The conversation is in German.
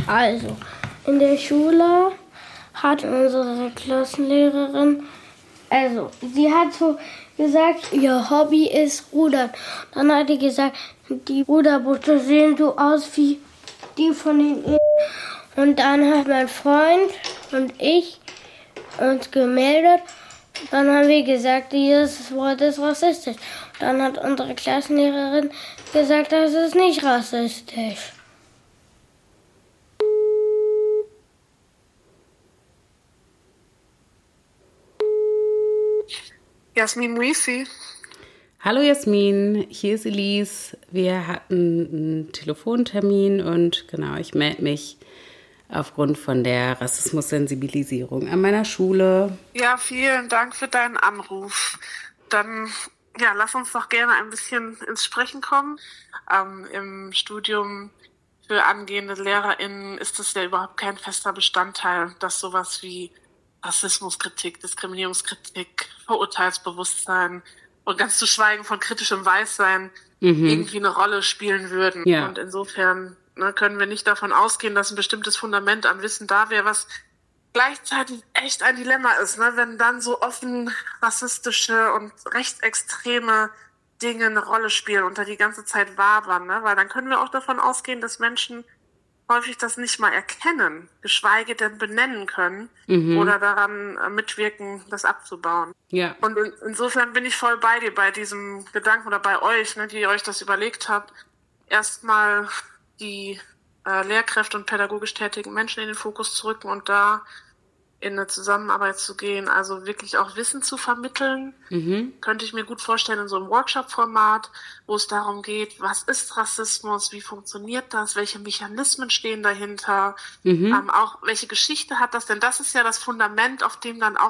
Also, in der Schule hat unsere Klassenlehrerin, sie hat so gesagt, ihr Hobby ist Rudern. Dann hat die gesagt, die Ruderboote sehen so aus wie die von den Und dann hat mein Freund und ich uns gemeldet. Dann haben wir gesagt, dieses Wort ist rassistisch. Dann hat unsere Klassenlehrerin gesagt, das ist nicht rassistisch. Jasmin Muisi. Hallo Jasmin, hier ist Elise. Wir hatten einen Telefontermin und genau, ich melde mich aufgrund von der Rassismussensibilisierung an meiner Schule. Ja, vielen Dank für deinen Anruf. Dann, lass uns doch gerne ein bisschen ins Sprechen kommen. Im Studium für angehende LehrerInnen ist es ja überhaupt kein fester Bestandteil, dass sowas wie Rassismuskritik, Diskriminierungskritik, Vorurteilsbewusstsein und ganz zu schweigen von kritischem Weißsein irgendwie eine Rolle spielen würden. Ja. Und insofern können wir nicht davon ausgehen, dass ein bestimmtes Fundament an Wissen da wäre, was gleichzeitig echt ein Dilemma ist, wenn dann so offen rassistische und rechtsextreme Dinge eine Rolle spielen und da die ganze Zeit wabern, weil dann können wir auch davon ausgehen, dass Menschen häufig das nicht mal erkennen, geschweige denn benennen können oder daran mitwirken, das abzubauen. Ja. Und insofern bin ich voll bei dir, bei diesem Gedanken oder bei euch, die ihr euch das überlegt habt, erstmal die Lehrkräfte und pädagogisch tätigen Menschen in den Fokus zu rücken und da in eine Zusammenarbeit zu gehen, also wirklich auch Wissen zu vermitteln. Könnte ich mir gut vorstellen in so einem Workshop-Format, wo es darum geht, was ist Rassismus, wie funktioniert das, welche Mechanismen stehen dahinter, auch welche Geschichte hat das, denn das ist ja das Fundament, auf dem dann auch